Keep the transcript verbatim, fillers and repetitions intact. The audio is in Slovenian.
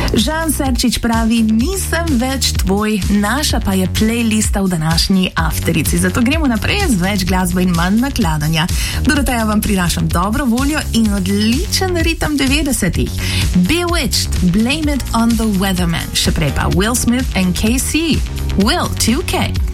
Žan Serčič pravi, nisem več tvoj, naša pa je playlista v današnji afterici. Zato gremo naprej z več glasbe in manj nakladanja. Doroteja vam prinašam dobro voljo in odličen ritem devetdesetih. Bewitched, Blame It on the Weatherman. Še prej pa Will Smith and K C. Will two K.